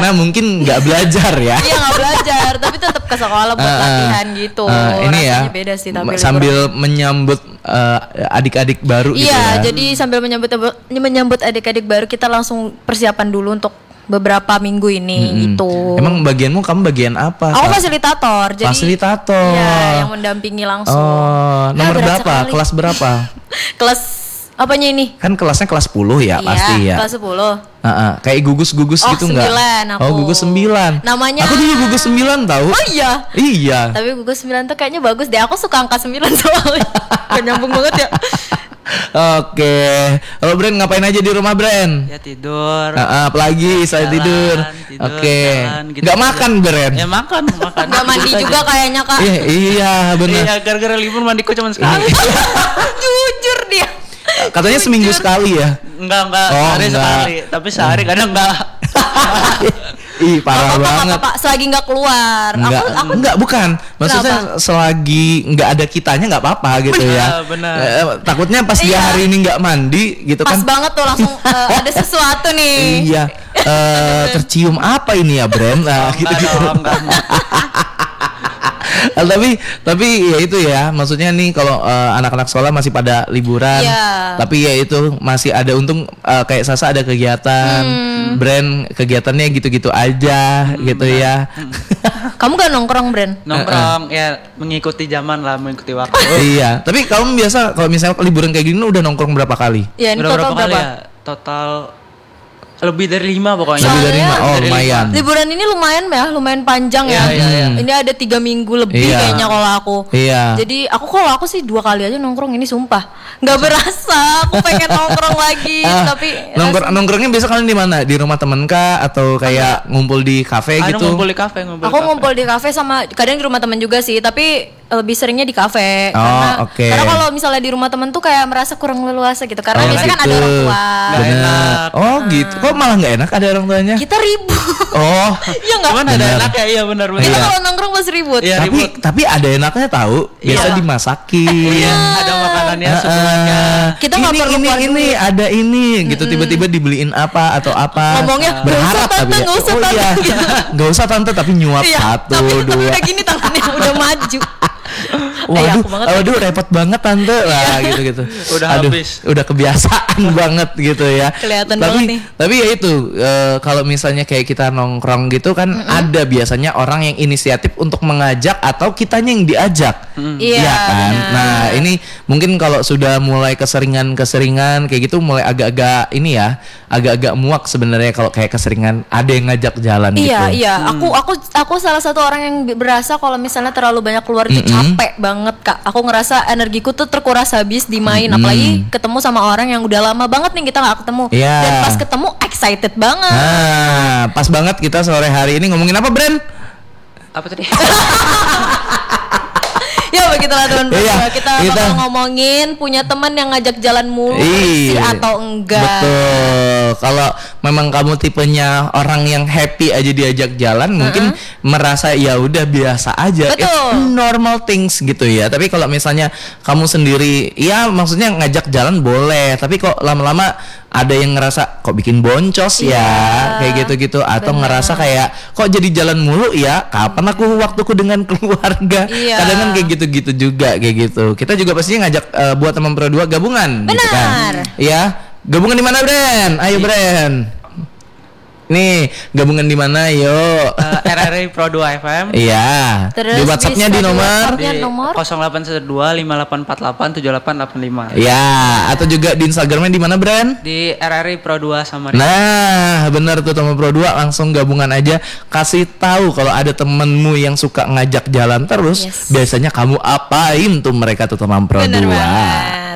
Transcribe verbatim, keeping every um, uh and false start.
karena mungkin nggak belajar ya. Iya nggak belajar, tapi tetap ke sekolah buat uh, latihan gitu. Uh, ini ya, beda sih, tapi sambil liburan. menyambut uh, adik-adik baru iya, gitu ya. Iya, jadi sambil menyambut menyambut adik-adik baru kita langsung persiapan dulu untuk beberapa minggu ini hmm. gitu. Emang bagianmu kamu bagian apa? Aku fasilitator. Jadi fasilitator. Iya, yang mendampingi langsung. Oh, nomor nah, berapa? Kelas berapa? Kelas apanya ini? Kan kelasnya kelas sepuluh ya, iya, pasti ya. Kelas sepuluh. Uh-uh. Kayak gugus-gugus oh, gitu enggak? Aku. Oh, gugus sembilan. Namanya aku dulu gugus sembilan tahu. Oh iya. Iya. Tapi gugus sembilan tuh kayaknya bagus deh. Aku suka angka sembilan soalnya. Gak nyambung banget ya. Oke, kalau Bren ngapain aja di rumah Bren? Ya tidur. Uh, apalagi saya tidur. tidur Oke. Gitu Gak makan Bren? Ya makan, makan. Gak mandi gitu juga aja. Kayaknya kak. Iya, iya benar. Iya, gara-gara libur mandiku cuma sekali. Jujur dia. Katanya Jujur. seminggu sekali ya? Enggak, enggak. Oh, sehari enggak. sekali. Tapi sehari oh. kadang enggak. Ih parah apa, banget. Apa, apa, selagi nggak keluar. Enggak, aku, aku enggak bukan. Maksudnya kenapa? Selagi nggak ada kitanya nggak apa-apa gitu benar, ya. Benar. Eh, takutnya pas iya. dia hari ini nggak mandi gitu pas kan. Pas banget tuh langsung uh, ada sesuatu nih. Iya. Uh, tercium apa ini ya Bren? Nah, oh, gitu-gitu. tapi tapi ya itu ya, maksudnya nih kalau uh, anak-anak sekolah masih pada liburan, yeah. tapi ya itu masih ada untung uh, kayak Sasa ada kegiatan, hmm. Brand kegiatannya gitu-gitu aja hmm, gitu benar. Ya. Kamu gak nongkrong Brand? Nongkrong ya mengikuti zaman lah, mengikuti waktu. Iya, tapi kamu biasa kalau misalnya liburan kayak gini udah nongkrong berapa kali? Ya, ini berapa, total berapa kali berapa? Ya? Total lebih dari lima pokoknya. Lebih dari lima, oh dari lumayan. lima. Liburan ini lumayan ya, lumayan panjang ya. Iya, iya, iya. Ini ada tiga minggu lebih iya. kayaknya kalau aku. Iya. Jadi aku kalau aku sih dua kali aja nongkrong ini sumpah. Nggak berasa, aku pengen nongkrong lagi. Ah, tapi nongkrong nongkrongnya biasa kalian di mana? Di rumah temen kah atau kayak ngumpul di kafe Aduh, gitu? Ngumpul di kafe, ngumpul. Aku di kafe. ngumpul di kafe sama kadang di rumah temen juga sih, tapi lebih seringnya di kafe. Oh, karena okay. karena kalau misalnya di rumah temen tuh kayak merasa kurang leluasa gitu. Karena oh, biasanya gitu. kan ada orang tua. Gak enak. Oh uh. gitu. Kok malah nggak enak ada orang tuanya? Kita ribut. Oh. Iya nggak? Cuman ada enak ya, iya benar benar. Kita iya. kalau nongkrong pasti ribut. Iya, tapi ribut. tapi ada enaknya tahu. Biasa iya. dimasakin. Iya. Ada makanannya semuanya. Kita nggak perlu ini keluar ini duit. ada ini gitu mm-hmm. tiba-tiba dibeliin apa atau apa. Ngomongnya berharap tapi nggak usah oh, tante. Iya. Nggak usah tante tapi nyuap iya, satu tapi dua. Udah gini tangannya udah maju. Waduh, eh, aduh repot banget tante lah gitu-gitu. Udah aduh, habis. Udah kebiasaan banget gitu ya. Kelihatan tapi, banget nih. Tapi ya itu e, kalau misalnya kayak kita nongkrong gitu kan mm-hmm. ada biasanya orang yang inisiatif untuk mengajak atau kitanya yang diajak. Mm. Iya ya kan. benar. Nah, ini mungkin kalau sudah mulai keseringan-keseringan kayak gitu mulai agak-agak ini ya, agak-agak muak sebenarnya kalau kayak keseringan ada yang ngajak jalan iya, gitu. Iya, iya. Hmm. Aku aku aku salah satu orang yang berasa kalau misalnya terlalu banyak keluar itu mm-hmm. capek banget kak. Aku ngerasa energiku tuh terkuras habis di main, mm-hmm. apalagi ketemu sama orang yang udah lama banget nih kita nggak ketemu. Yeah. Dan pas ketemu excited banget. Nah, pas banget kita sore hari ini ngomongin apa, Bren? Apa tadi? Ya begitulah teman-teman. Iya, kita, kita bakal ngomongin punya teman yang ngajak jalan mulu sih iya, atau enggak. Betul. Kalau memang kamu tipenya orang yang happy aja diajak jalan, uh-huh. mungkin merasa ya udah biasa aja. Betul. It's normal things gitu ya. Tapi kalau misalnya kamu sendiri, ya maksudnya ngajak jalan boleh. Tapi kok lama-lama ada yang ngerasa kok bikin boncos ya, yeah, kayak gitu-gitu atau bener. Ngerasa kayak kok jadi jalan mulu ya, kapan aku waktuku dengan keluarga. Yeah. Kadang kan kayak gitu-gitu juga kayak gitu. Kita juga pastinya ngajak uh, buat teman Pro dua gabungan. Benar. Gitu kan. Ya, gabungan di mana, Bren? Ayo, Bren. Nih, gabungan di mana? Yuk. Uh, R R I Pro dua F M. Iya. Terus di WhatsApp-nya di nomor di nomor nol delapan satu dua lima delapan empat delapan tujuh delapan delapan lima. Iya, atau juga di Instagramnya di mana, Bren? Di R R I Pro dua Samarinda. Nah, benar tuh teman Pro dua, langsung gabungan aja. Kasih tahu kalau ada temenmu yang suka ngajak jalan terus, yes. biasanya kamu apain tuh mereka tuh teman Pro bener dua. Banget.